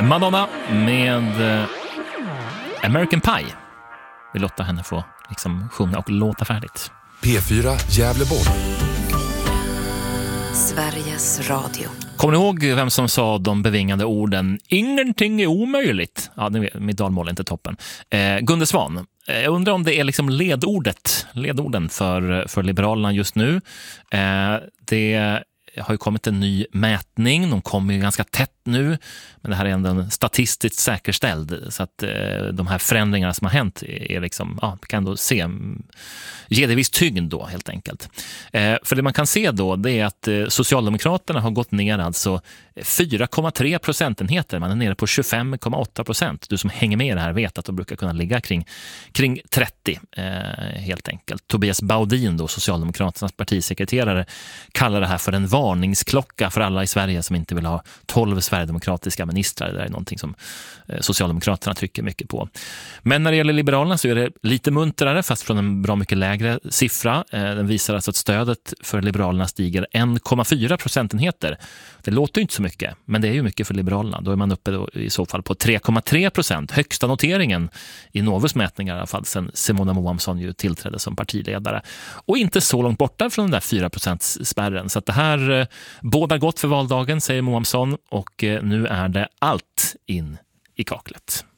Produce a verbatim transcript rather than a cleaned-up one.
Madonna med eh, American Pie. Vi låter henne få liksom sjunga och låta färdigt. P fyra Gävleborg. Sveriges Radio. Kommer ni ihåg vem som sa de bevingade orden ingenting är omöjligt? Ja, mitt dalmål är inte toppen. Eh, Gunde Svan. Jag undrar om det är liksom ledordet, ledorden för, för Liberalerna just nu. Eh, det har ju kommit en ny mätning. De kommer ju ganska tätt nu. Men det här är ändå statistiskt säkerställd. Så att eh, de här förändringarna som har hänt är liksom, ja, kan då se, ge det viss tyngd då helt enkelt. Eh, för det man kan se då, det är att eh, Socialdemokraterna har gått ner alltså fyra komma tre procentenheter. Man är nere på tjugofem komma åtta procent. Du som hänger med i det här vet att de brukar kunna ligga kring, kring trettio eh, helt enkelt. Tobias Baudin då, Socialdemokraternas partisekreterare, kallar det här för en varningsklocka för alla i Sverige som inte vill ha tolv sverigedemokratiska ministrar. Det är någonting som eh, Socialdemokraterna trycker mycket på. Men när det gäller Liberalerna så är det lite muntrare fast från en bra mycket lägre siffra. Eh, den visar alltså att stödet för Liberalerna stiger en komma fyra procentenheter. Det låter ju inte så mycket, men det är ju mycket för Liberalerna. Då är man uppe då i så fall på tre komma tre procent. Högsta noteringen i Novus mätningar i alla fall sedan Simona Moamsson ju tillträdde som partiledare. Och inte så långt borta från den där fyra procent-spärren. Så att det här eh, bådar gott för valdagen, säger Moamsson. Och eh, nu är det allt in i kaklet.